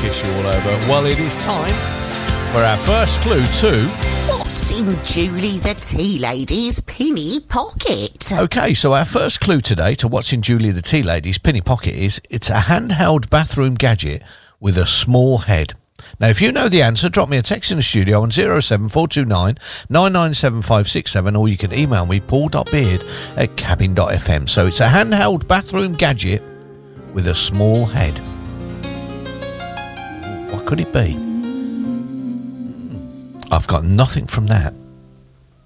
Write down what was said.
kiss you all over. Well, it is time for our first clue to... What's in Julie the Tea Lady's pinny pocket? Okay, so our first clue today to what's in Julie the Tea Lady's pinny pocket is it's a handheld bathroom gadget with a small head. Now, if you know the answer, drop me a text in the studio on 07429 997567, or you can email me, paul.beard@cabin.fm. So it's a handheld bathroom gadget with a small head. What could it be? I've got nothing from that.